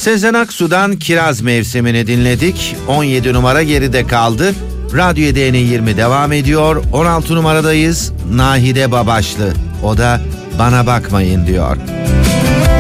Sezen Aksu'dan Kiraz Mevsimini dinledik. 17 numara geride kaldı. Radyo EDN 20 devam ediyor. 16 numaradayız. Nahide Babaşlı. O da Bana Bakmayın diyor.